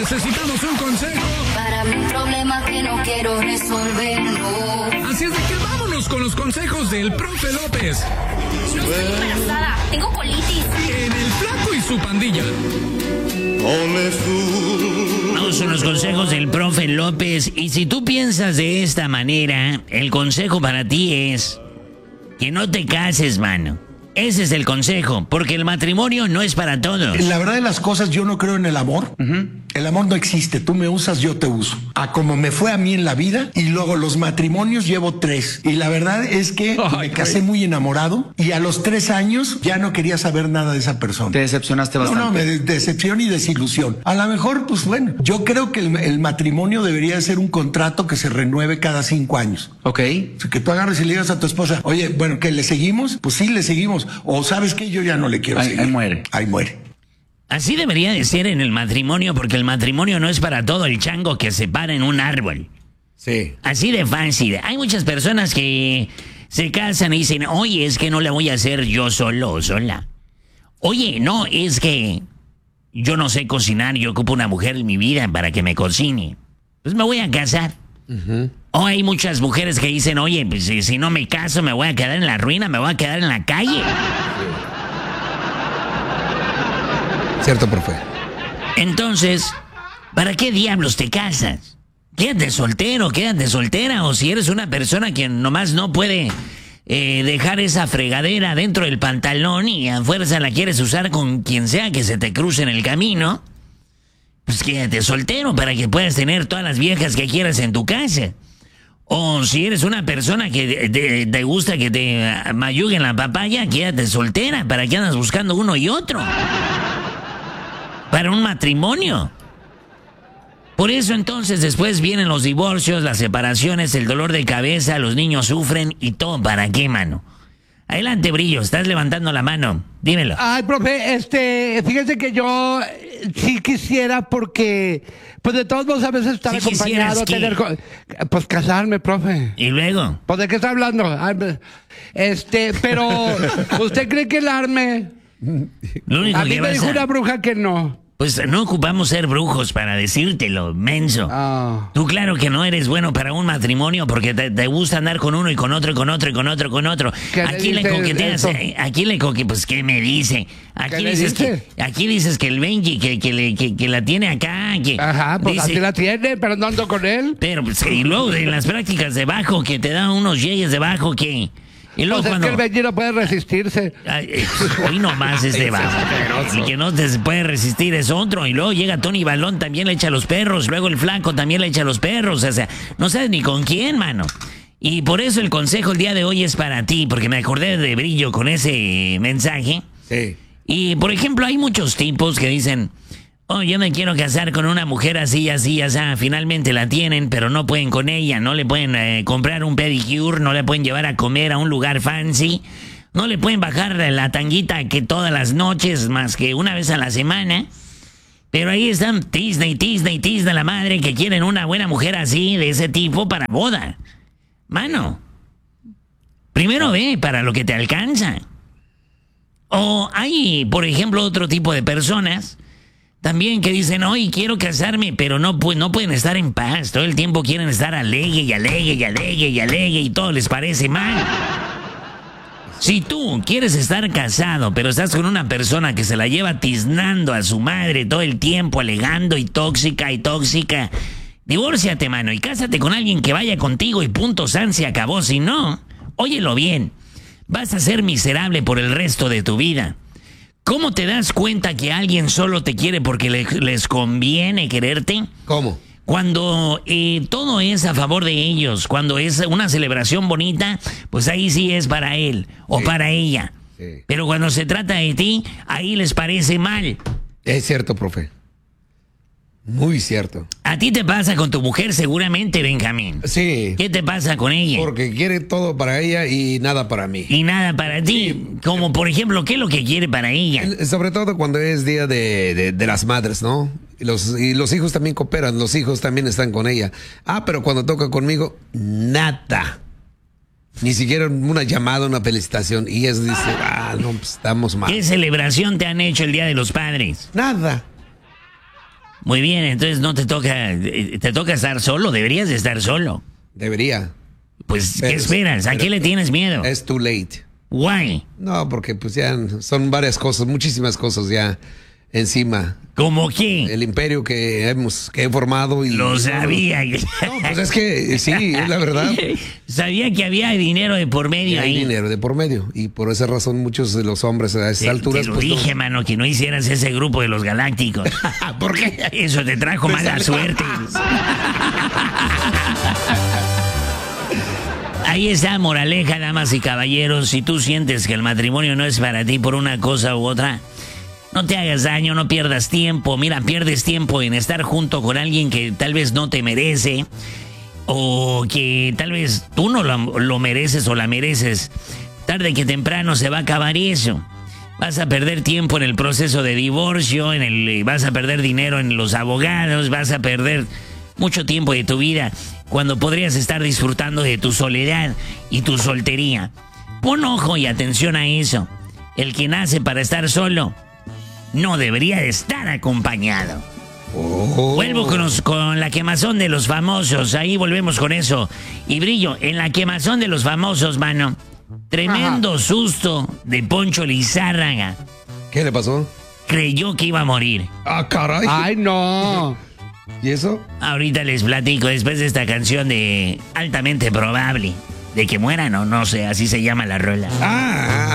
necesitamos un consejo para un problema que no quiero resolver, no. Así es de que vámonos con los consejos del profe López. No estoy embarazada, tengo colitis. En El Flaco y su pandilla. Vamos con los consejos del profe López. Y si tú piensas de esta manera, el consejo para ti es que no te cases, mano. Ese es el consejo, porque el matrimonio no es para todos. La verdad de las cosas, yo no creo en el amor. El amor no existe. Tú me usas, yo te uso. A como me fue a mí en la vida. Y luego los matrimonios llevo 3. Y la verdad es que me casé muy enamorado. Y a los 3 años ya no quería saber nada de esa persona. Te decepcionaste bastante. No, decepción y desilusión. A lo mejor, pues bueno, yo creo que el matrimonio debería ser un contrato que se renueve cada 5 años. Ok. O sea, que tú agarres y le digas a tu esposa, oye, bueno, ¿que le seguimos? Pues sí, le seguimos. O ¿sabes qué? Yo ya no le quiero seguir. Ahí muere. Ahí muere. Así debería de ser en el matrimonio, porque el matrimonio no es para todo el chango que se para en un árbol. Sí. Así de fácil. Hay muchas personas que se casan y dicen, oye, es que no la voy a hacer yo solo o sola. Oye, no, es que yo no sé cocinar, yo ocupo una mujer en mi vida para que me cocine. Pues me voy a casar. O hay muchas mujeres que dicen, oye, pues si no me caso me voy a quedar en la ruina, me voy a quedar en la calle. Cierto, profe. Entonces, ¿para qué diablos te casas? Quédate soltero, quédate soltera. O si eres una persona que nomás no puede dejar esa fregadera dentro del pantalón y a fuerza la quieres usar con quien sea que se te cruce en el camino, pues quédate soltero para que puedas tener todas las viejas que quieras en tu casa. O si eres una persona que te gusta que te mayuguen la papaya, quédate soltera. ¿Para qué andas buscando uno y otro? Para un matrimonio. Por eso entonces después vienen los divorcios, las separaciones, el dolor de cabeza, los niños sufren y todo. ¿Para qué, mano? Adelante, Brillo, estás levantando la mano. Dímelo. Ay, profe, fíjese que yo sí quisiera porque, pues de todos modos a veces estar ¿Sí acompañado, quisieras qué? pues casarme, profe. ¿Y luego? Pues de qué está hablando. Ay, pero, ¿usted cree que el arme? Lo único A mí que me vas dijo a... una bruja que no. Pues no ocupamos ser brujos para decírtelo, menso. Ah. Tú claro que no eres bueno para un matrimonio porque te gusta andar con uno y con otro y con otro y con otro y con otro. ¿Qué ¿A quién le dice coqueteas? eso? ¿A quién le coqueteas? Pues ¿qué me dice? ¿Qué le dice? Aquí dices que el Benji que la tiene acá. Que Ajá, pues dice, así la tiene, pero no ando con él. pero pues, y luego en las prácticas de bajo que te dan unos yeyes de bajo que... Y luego Pues es que el Benji no puede resistirse. Hoy nomás es de bajo. El que no se puede resistir es otro. Y luego llega Tony Balón, también le echa a los perros. Luego el Flaco también le echa a los perros. O sea, no sabes ni con quién, mano. Y por eso el consejo el día de hoy es para ti, porque me acordé de Brillo con ese mensaje. Sí. Y, por ejemplo, hay muchos tipos que dicen... Oh, yo me quiero casar con una mujer así, así, así. Finalmente la tienen, pero no pueden con ella. No le pueden comprar un pedicure, no le pueden llevar a comer a un lugar fancy. No le pueden bajar la tanguita que todas las noches, más que una vez a la semana. Pero ahí están tisna la madre que quieren una buena mujer así, de ese tipo, para boda. Mano, primero ve para lo que te alcanza. O hay, por ejemplo, otro tipo de personas... También que dicen, hoy quiero casarme, pero no pueden estar en paz. Todo el tiempo quieren estar alegue y todo les parece mal. Si tú quieres estar casado, pero estás con una persona que se la lleva tiznando a su madre todo el tiempo, alegando y tóxica, divórciate, mano, y cásate con alguien que vaya contigo y punto, san, se acabó. Si no, óyelo bien, vas a ser miserable por el resto de tu vida. ¿Cómo te das cuenta que alguien solo te quiere porque les conviene quererte? ¿Cómo? Cuando todo es a favor de ellos, cuando es una celebración bonita, pues ahí sí es para él o para ella. Sí. Pero cuando se trata de ti, ahí les parece mal. Es cierto, profe. Muy cierto. A ti te pasa con tu mujer seguramente, Benjamín. Sí. ¿Qué te pasa con ella? Porque quiere todo para ella y nada para mí. Y nada para ti. Sí. Como por ejemplo, ¿qué es lo que quiere para ella? Sobre todo cuando es día de las madres, ¿no? Y los hijos también cooperan, los hijos también están con ella. Pero cuando toca conmigo, nada. Ni siquiera una llamada, una felicitación. Y ella dice, no, pues estamos mal. ¿Qué celebración te han hecho el Día de los Padres? Nada. Muy bien, entonces no te toca estar solo, deberías de estar solo. Debería. Pues, ¿qué Pero- esperas? ¿A qué le tienes miedo? Es too late. Why? No, porque pues ya son varias cosas, muchísimas cosas ya encima. ¿Cómo qué? El imperio que he formado y... Lo sabía. No, pues es que sí, es la verdad. Sabía que había dinero de por Y medio hay ahí. dinero de por medio. Y por esa razón muchos de los hombres a esas alturas... Te lo pues, no- dije, mano, que no hicieras ese grupo de los galácticos. ¿Por qué? Eso te trajo mala suerte. Ahí está, moraleja, damas y caballeros. Si tú sientes que el matrimonio no es para ti por una cosa u otra, no te hagas daño, no pierdas tiempo. Mira, pierdes tiempo en estar junto con alguien que tal vez no te merece, o que tal vez tú no lo mereces o la mereces. Tarde que temprano se va a acabar eso. Vas a perder tiempo en el proceso de divorcio, vas a perder dinero en los abogados, vas a perder mucho tiempo de tu vida cuando podrías estar disfrutando de tu soledad y tu soltería. Pon ojo y atención a eso. El que nace para estar solo no debería de estar acompañado. Oh. Vuelvo con la quemazón de los famosos. Ahí volvemos con eso. Y Brillo, en la quemazón de los famosos, mano. Tremendo susto de Poncho Lizárraga. ¿Qué le pasó? Creyó que iba a morir. Ah, caray. Ay, no. ¿Y eso? Ahorita les platico después de esta canción de Altamente Probable. De que muera, no sé, así se llama la rola. Ah.